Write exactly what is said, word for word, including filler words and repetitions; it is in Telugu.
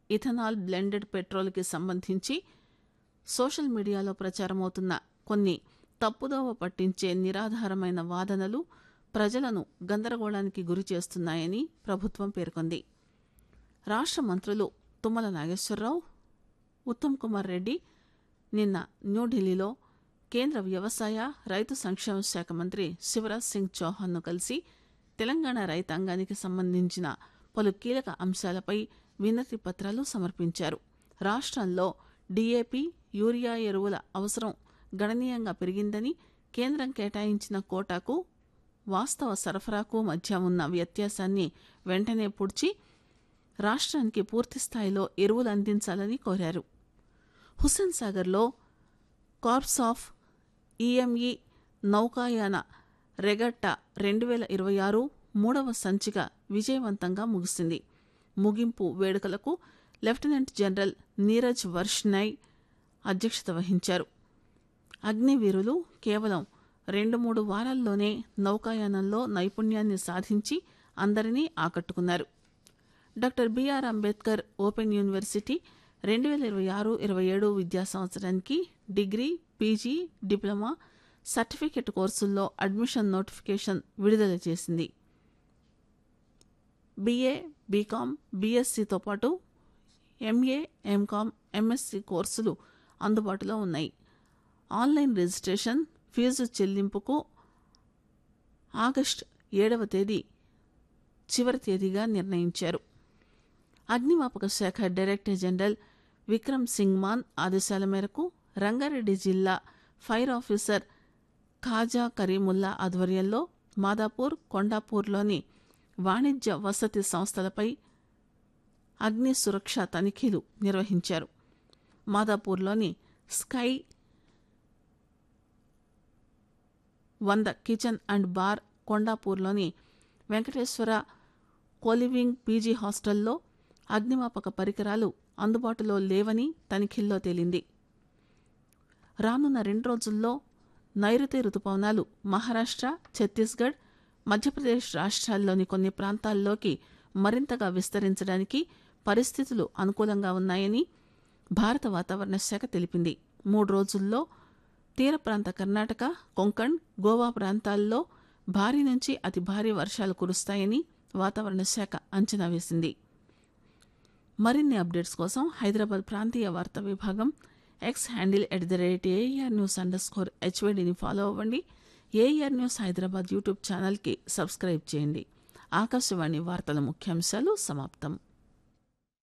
ఇథనాల్ బ్లెండెడ్ పెట్రోల్కి సంబంధించి సోషల్ మీడియాలో ప్రచారమవుతున్న కొన్ని తప్పుదోవ పట్టించే నిరాధారమైన వాదనలు ప్రజలను గందరగోళానికి గురి చేస్తున్నాయని ప్రభుత్వం పేర్కొంది. రాష్ట్ర మంత్రులు తుమ్మల నాగేశ్వరరావు, ఉత్తమ్ కుమార్ రెడ్డి నిన్న న్యూఢిల్లీలో కేంద్ర వ్యవసాయ, రైతు సంక్షేమ శాఖ మంత్రి శివరాజ్ సింగ్ చౌహాన్ను కలిసి తెలంగాణ రైతాంగానికి సంబంధించిన పలు కీలక అంశాలపై వినతి పత్రాలు సమర్పించారు. రాష్ట్రంలో డీఏపీ, యూరియా ఎరువుల అవసరం గణనీయంగా పెరిగిందని, కేంద్రం కేటాయించిన కోటాకు వాస్తవ సరఫరాకు మధ్య ఉన్న వ్యత్యాసాన్ని వెంటనే పూడ్చి రాష్ట్రానికి పూర్తిస్థాయిలో ఎరువులు అందించాలని కోరారు. హుస్సేన్ సాగర్లో కార్ప్స్ ఆఫ్ ఈఎంఈ నౌకాయాన రెగట్టా రెండు వేల ఇరవై ఆరు మూడవ సంచిక విజయవంతంగా ముగిసింది. ముగింపు వేడుకలకు లెఫ్టినెంట్ జనరల్ నీరజ్ వర్ష్నయ్ అధ్యక్షత వహించారు. అగ్నివీరులు కేవలం రెండు మూడు వారాల్లోనే నౌకాయానంలో నైపుణ్యాన్ని సాధించి అందరినీ ఆకట్టుకున్నారు. Doctor BR Ambedkar open university రెండు వేల ఇరవై ఆరు ఇరవై ఏడు విద్యా సంవత్సరానికి డిగ్రీ, పీజీ, డిప్లొమా, సర్టిఫికెట్ కోర్సుల్లో అడ్మిషన్ నోటిఫికేషన్ విడుదల చేసింది. బీఏ, బీకామ్, బీఎస్సీతో పాటు ఎంఏ, ఎంకామ్, ఎంఎస్సీ కోర్సులు అందుబాటులో ఉన్నాయి. ఆన్లైన్ రిజిస్ట్రేషన్, ఫీజు చెల్లింపుకు ఆగస్టు ఏడవ తేదీ చివరి తేదీగా నిర్ణయించారు. అగ్నిమాపక శాఖ డైరెక్టర్ జనరల్ విక్రమ్ సింగ్ మాన్ ఆదేశాల మేరకు రంగారెడ్డి జిల్లా ఫైర్ ఆఫీసర్ ఖాజా కరీముల్లా ఆధ్వర్యంలో మాదాపూర్, కొండాపూర్లోని వాణిజ్య వసతి సంస్థలపై అగ్ని సురక్ష తనిఖీలు నిర్వహించారు. మాదాపూర్లోని స్కై వంద kitchen and bar, కొండాపూర్లోని Venkateswara coliving PG హాస్టల్లో అగ్నిమాపక పరికరాలు అందుబాటులో లేవని తనిఖీల్లో తేలింది. రానున్న రెండు రోజుల్లో నైరుతి రుతుపవనాలు మహారాష్ట్ర, ఛత్తీస్గఢ్, మధ్యప్రదేశ్ రాష్ట్రాల్లోని కొన్ని ప్రాంతాల్లోకి మరింతగా విస్తరించడానికి పరిస్థితులు అనుకూలంగా ఉన్నాయని భారత వాతావరణ శాఖ తెలిపింది. మూడు రోజుల్లో తీర ప్రాంత కర్ణాటక, కొంకణ్, గోవా ప్రాంతాల్లో భారీ నుంచి అతి భారీ వర్షాలు కురుస్తాయని వాతావరణ శాఖ అంచనా వేసింది. మరిన్ని అప్డేట్స్ కోసం హైదరాబాద్ ప్రాంతీయ వార్తా విభాగం X handle at the rate AR news under score హెచ్వైడిని follow అవ్వండి. ఏఆర్ న్యూస్ హైదరాబాద్ యూట్యూబ్ ఛానల్కి సబ్స్క్రైబ్ చేయండి. ఆకాశవాణి వార్తల ముఖ్యాంశాలు సమాప్తం.